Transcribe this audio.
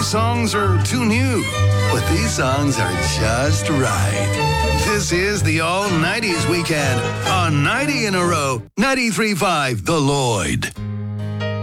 songs are too new, but these songs are just right. This is the All 90s Weekend on 90 in a Row, 93.5 The Lloyd.